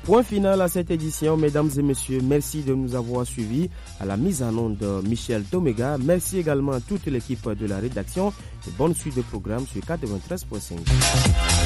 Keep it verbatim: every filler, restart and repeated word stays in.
Point final à cette édition, mesdames et messieurs. Merci de nous avoir suivis. À la mise en onde de Michel Tomega. Merci également à toute l'équipe de la rédaction. Et bonne suite de programme sur quatre-vingt-treize point cinq.